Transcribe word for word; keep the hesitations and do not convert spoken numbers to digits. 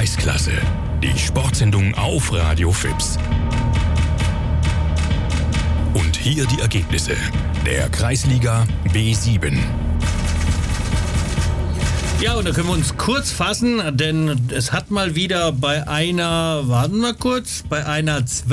Kreisklasse. Die Sportsendung auf Radio Fips. Und hier die Ergebnisse der Kreisliga B sieben. Ja, und da können wir uns kurz fassen, denn es hat mal wieder bei einer, warten wir kurz, bei einer